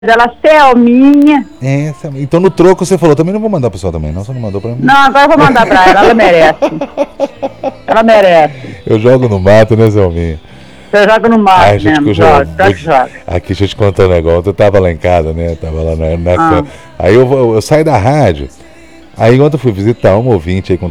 dela, Selminha. Então no troco você falou, também não vou mandar pro pessoal também, não? Você não mandou pra mim? Não, agora eu vou mandar pra ela merece. Ela merece. Eu jogo no mato, né, Selminha? Você joga no mato Ai, mesmo, joga. Aqui, deixa eu te contar um negócio. Eu tava lá em casa, né? Tava lá na Aí eu saí da rádio. Aí ontem eu fui visitar uma ouvinte aí com